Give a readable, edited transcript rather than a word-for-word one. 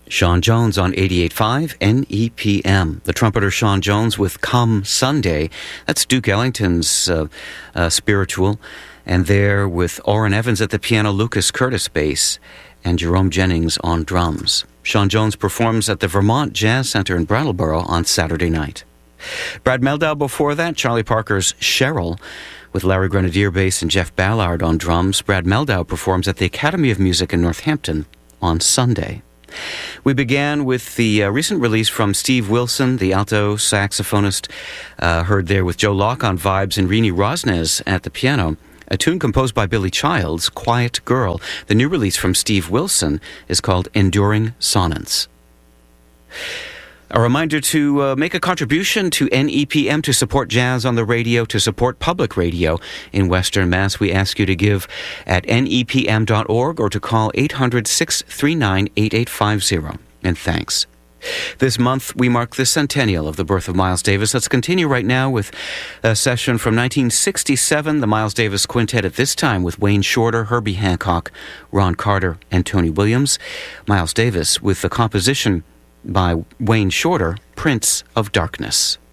Sean Jones on 88.5 NEPM. The trumpeter Sean Jones with Come Sunday. That's Duke Ellington's spiritual. And there with Orrin Evans at the piano, Lucas Curtis bass, and Jerome Jennings on drums. Sean Jones performs at the Vermont Jazz Center in Brattleboro on Saturday night. Brad Meldau before that, Charlie Parker's Cheryl, with Larry Grenadier bass and Jeff Ballard on drums. Brad Meldau performs at the Academy of Music in Northampton on Sunday. We began with the recent release from Steve Wilson, the alto saxophonist, heard there with Joe Locke on vibes and Rini Rosnes at the piano. A tune composed by Billy Childs, Quiet Girl. The new release from Steve Wilson is called Enduring Sonnets. A reminder to make a contribution to NEPM to support jazz on the radio, to support public radio in Western Mass. We ask you to give at nepm.org or to call 800-639-8850. And thanks. This month, we mark the centennial of the birth of Miles Davis. Let's continue right now with a session from 1967, the Miles Davis Quintet at this time with Wayne Shorter, Herbie Hancock, Ron Carter, and Tony Williams. Miles Davis with the composition by Wayne Shorter, Prince of Darkness.